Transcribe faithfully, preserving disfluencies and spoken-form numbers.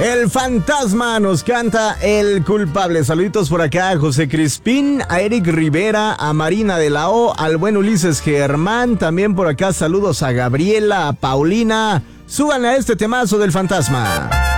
El Fantasma nos canta El Culpable. Saluditos por acá a José Crispín, a Eric Rivera, a Marina de la O, al buen Ulises Germán. También por acá saludos a Gabriela, a Paulina. Súbanle a este temazo del Fantasma.